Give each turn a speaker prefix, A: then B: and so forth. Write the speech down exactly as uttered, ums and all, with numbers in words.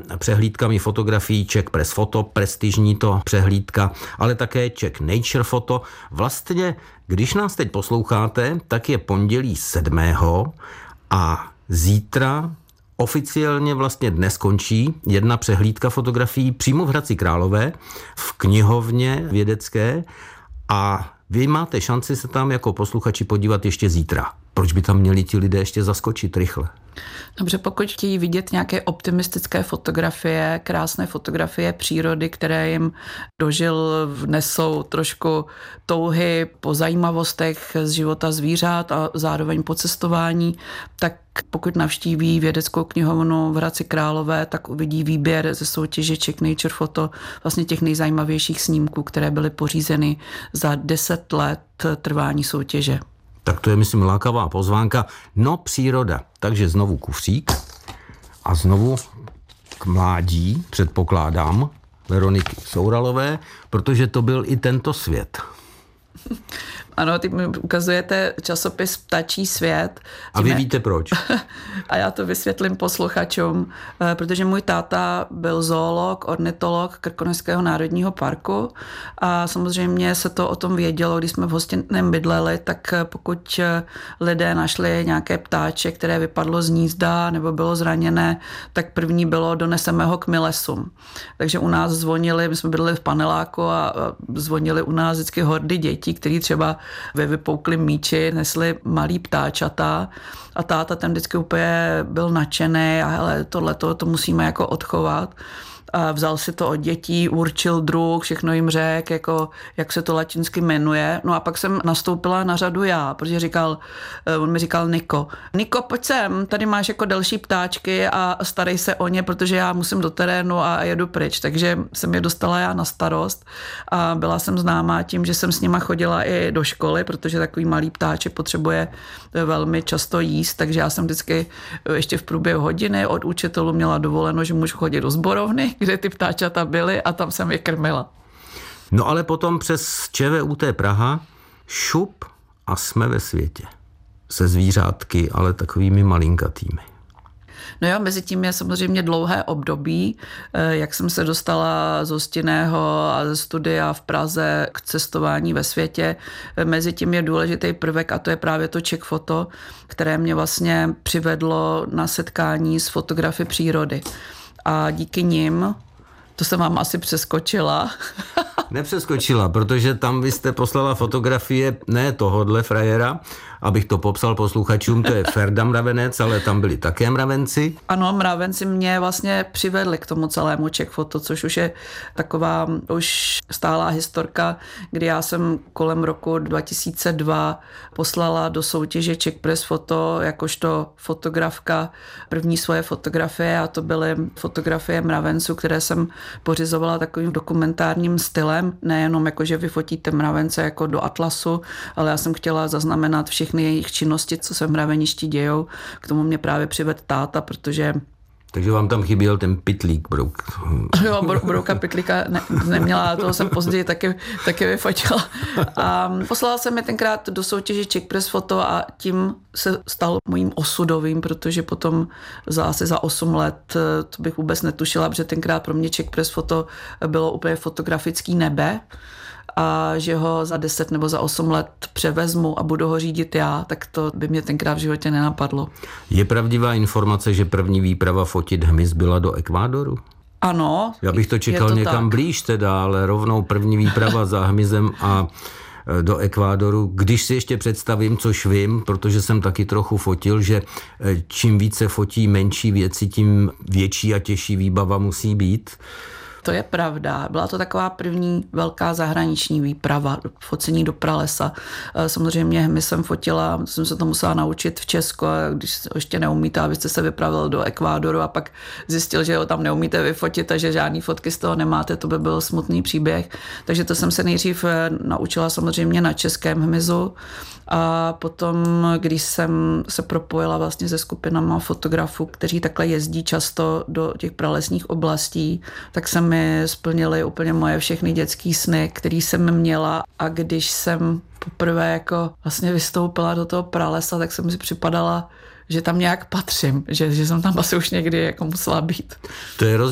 A: přehlídkami fotografií Czech Press Photo, prestižní to přehlídka, ale také Czech Nature Photo. Vlastně, když nás teď posloucháte, tak je pondělí sedmého a zítra oficiálně vlastně dnes končí jedna přehlídka fotografií přímo v Hradci Králové v knihovně vědecké a vy máte šanci se tam jako posluchači podívat ještě zítra. Proč by tam měli ti lidé ještě zaskočit rychle?
B: Dobře, pokud chtějí vidět nějaké optimistické fotografie, krásné fotografie přírody, které jim dožil vnesou trošku touhy po zajímavostech z života zvířat a zároveň po cestování, tak pokud navštíví vědeckou knihovnu v Hradci Králové, tak uvidí výběr ze soutěže Czech Nature Photo vlastně těch nejzajímavějších snímků, které byly pořízeny za deset let trvání soutěže.
A: Tak to je, myslím, lákavá pozvánka. No, příroda. Takže znovu kufřík a znovu k mládí, předpokládám, Veroniky Souralové, protože to byl i tento svět.
B: Ano, ty mi ukazujete časopis Ptačí svět.
A: A vy víte proč?
B: A já to vysvětlím posluchačům, protože můj táta byl zoolog, ornitolog Krkonošského národního parku a samozřejmě se to o tom vědělo, když jsme v hostinném bydleli, tak pokud lidé našli nějaké ptáče, které vypadlo z hnízda nebo bylo zraněné, tak první bylo doneseme ho k milesům. Takže u nás zvonili, my jsme bydleli v paneláku a zvonili u nás vždycky hordy dětí, který třeba ve vypouklém míči nesli malý ptáčata a táta ten vždycky úplně byl nadšený a hele, tohleto to musíme jako odchovat. A vzal si to od dětí, určil druh, všechno jim řekl, jako, jak se to latinsky jmenuje. No a pak jsem nastoupila na řadu já, protože říkal, on mi říkal Niko, Niko, pojď sem, tady máš jako další ptáčky a starej se o ně, protože já musím do terénu a jedu pryč. Takže jsem je dostala já na starost a byla jsem známá tím, že jsem s nima chodila i do školy, protože takový malý ptáček potřebuje velmi často jíst, takže já jsem vždycky ještě v průběhu hodiny od učitelů měla dovoleno, že můžu chodit do sborovny, kde ty ptáčata byly a tam jsem je krmila.
A: No ale potom přes ČVUT Praha šup a jsme ve světě. Se zvířátky, ale takovými malinkatými.
B: No jo, mezi tím je samozřejmě dlouhé období, jak jsem se dostala z hostinného a ze studia v Praze k cestování ve světě. Mezi tím je důležitý prvek a to je právě to Czech Photo, které mě vlastně přivedlo na setkání s fotografy přírody. A díky nim, to jsem vám asi přeskočila.
A: Nepřeskočila, protože tam vy jste poslala fotografie ne tohodle frajera, abych to popsal posluchačům, to je Ferda Mravenec, ale tam byli také mravenci.
B: Ano, mravenci mě vlastně přivedli k tomu celému Czech Photo, což už je taková už stálá historka, kdy já jsem kolem roku dva tisíce dva poslala do soutěže Czech Press Photo jakožto fotografka první svoje fotografie a to byly fotografie mravenců, které jsem pořizovala takovým dokumentárním stylem, nejenom jako, že vyfotíte mravence jako do atlasu, ale já jsem chtěla zaznamenat všechny jejich činnosti, co se v mraveništi dějou. K tomu mě právě přivedl táta, protože
A: takže vám tam chyběl ten pytlík, brouk.
B: Jo, brouka pytlíka ne, neměla, toho jsem později taky, taky vyfotila. A poslala jsem je tenkrát do soutěže Czech Press Photo a tím se stal mojím osudovým, protože potom za asi za osm let, to bych vůbec netušila, protože tenkrát pro mě Czech Press Photo bylo úplně fotografický nebe. A že ho za deset nebo za osm let převezmu a budu ho řídit já, tak to by mě tenkrát v životě nenapadlo.
A: Je pravdivá informace, že první výprava fotit hmyz byla do Ekvádoru?
B: Ano.
A: Já bych to čekal to někam tak. blíž teda, ale rovnou první výprava za hmyzem a do Ekvádoru, když si ještě představím, což vím, protože jsem taky trochu fotil, že čím více fotí menší věci, tím větší a těžší výbava musí být.
B: To je pravda. Byla to taková první velká zahraniční výprava, focení do pralesa. Samozřejmě my jsem fotila, jsem se to musela naučit v Česku, a když to ještě neumíte, abyste se vypravil do Ekvádoru a pak zjistil, že ho tam neumíte vyfotit a že žádný fotky z toho nemáte, to by byl smutný příběh. Takže to jsem se nejdřív naučila samozřejmě na českém hmyzu a potom, když jsem se propojila vlastně se skupinama fotografů, kteří takhle jezdí často do těch pralesních oblastí, tak se mi splnily úplně moje všechny dětský sny, který jsem měla a když jsem poprvé jako vlastně vystoupila do toho pralesa, tak jsem si připadala, že tam nějak patřím, že, že jsem tam asi už někdy jako musela být.
A: To je